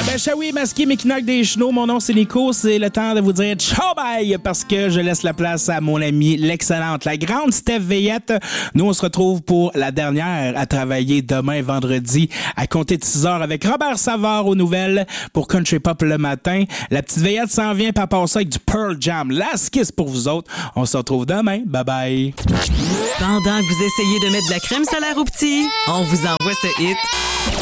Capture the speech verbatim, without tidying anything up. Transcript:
Ben, Shawi, Masqué, Mekinoc des Chenaux, mon nom c'est Nico, c'est le temps de vous dire ciao bye parce que je laisse la place à mon ami, l'excellente, la grande Steph Veillette. Nous, on se retrouve pour la dernière à travailler demain, vendredi, à compter de six heures avec Robert Savard aux nouvelles pour Country Pop le matin. La petite Veillette s'en vient par passer avec du Pearl Jam. Last kiss pour vous autres. On se retrouve demain. Bye bye. Pendant que vous essayez de mettre de la crème solaire au petit, on vous envoie ce hit.